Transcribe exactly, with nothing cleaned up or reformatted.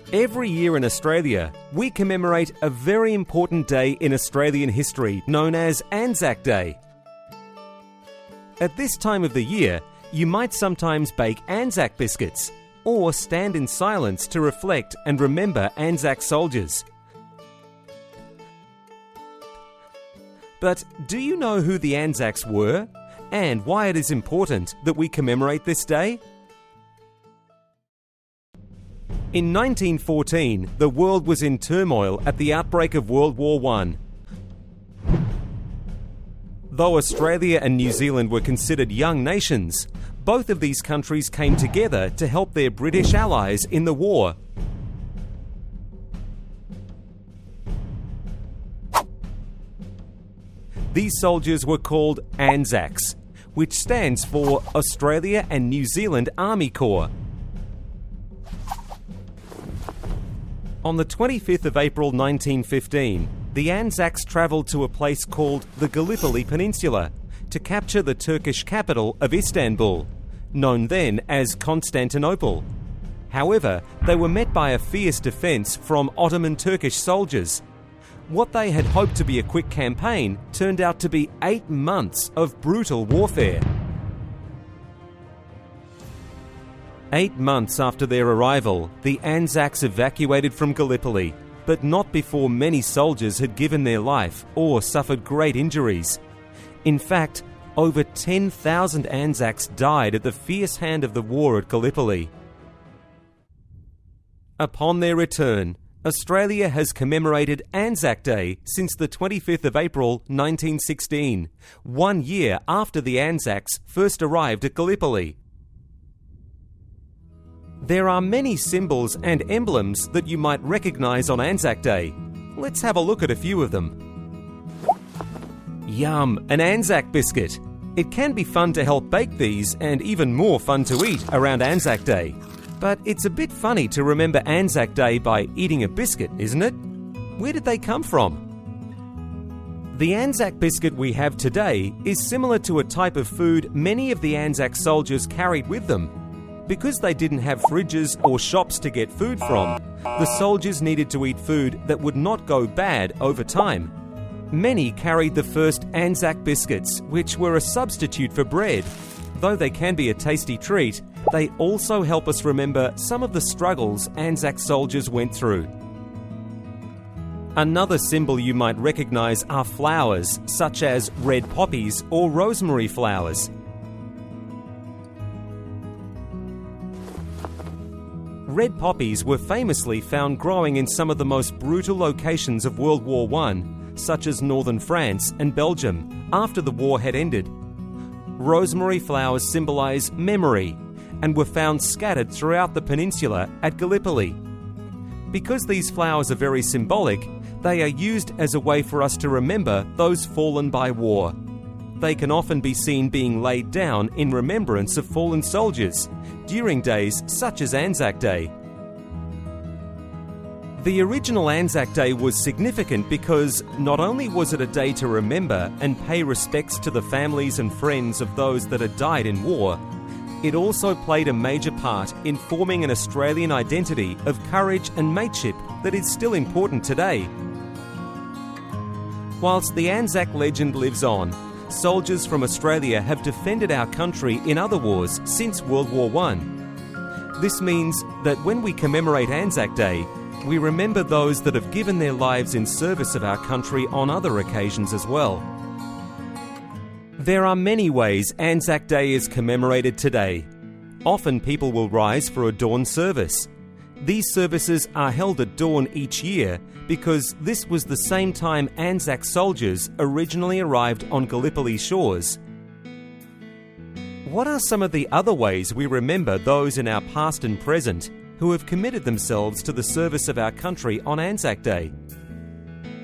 Every year in Australia, we commemorate a very important day in Australian history known as Anzac Day. At this time of the year, you might sometimes bake Anzac biscuits or stand in silence to reflect and remember Anzac soldiers. But do you know who the Anzacs were and why it is important that we commemorate this day? In nineteen fourteen, the world was in turmoil at the outbreak of World War One. Though Australia and New Zealand were considered young nations, both of these countries came together to help their British allies in the war. These soldiers were called Anzacs, which stands for Australia and New Zealand Army Corps. On the twenty-fifth of April nineteen fifteen, the Anzacs travelled to a place called the Gallipoli Peninsula to capture the Turkish capital of Istanbul, known then as Constantinople. However, they were met by a fierce defence from Ottoman Turkish soldiers. What they had hoped to be a quick campaign turned out to be eight months of brutal warfare. Eight months after their arrival, the Anzacs evacuated from Gallipoli, but not before many soldiers had given their life or suffered great injuries. In fact, over ten thousand Anzacs died at the fierce hand of the war at Gallipoli. Upon their return, Australia has commemorated Anzac Day since the twenty-fifth of April nineteen sixteen, one year after the Anzacs first arrived at Gallipoli. There are many symbols and emblems that you might recognise on Anzac Day. Let's have a look at a few of them. Yum, an Anzac biscuit. It can be fun to help bake these and even more fun to eat around Anzac Day. But it's a bit funny to remember Anzac Day by eating a biscuit, isn't it? Where did they come from? The Anzac biscuit we have today is similar to a type of food many of the Anzac soldiers carried with them. Because they didn't have fridges or shops to get food from, the soldiers needed to eat food that would not go bad over time. Many carried the first Anzac biscuits, which were a substitute for bread. Though they can be a tasty treat, they also help us remember some of the struggles Anzac soldiers went through. Another symbol you might recognise are flowers, such as red poppies or rosemary flowers. Red poppies were famously found growing in some of the most brutal locations of World War One, such as northern France and Belgium, after the war had ended. Rosemary flowers symbolise memory and were found scattered throughout the peninsula at Gallipoli. Because these flowers are very symbolic, they are used as a way for us to remember those fallen by war. They can often be seen being laid down in remembrance of fallen soldiers during days such as Anzac Day. The original Anzac Day was significant because not only was it a day to remember and pay respects to the families and friends of those that had died in war, it also played a major part in forming an Australian identity of courage and mateship that is still important today. Whilst the Anzac legend lives on, soldiers from Australia have defended our country in other wars since World War One. This means that when we commemorate Anzac Day, we remember those that have given their lives in service of our country on other occasions as well. There are many ways Anzac Day is commemorated today. Often people will rise for a dawn service. These services are held at dawn each year because this was the same time Anzac soldiers originally arrived on Gallipoli shores. What are some of the other ways we remember those in our past and present who have committed themselves to the service of our country on Anzac Day?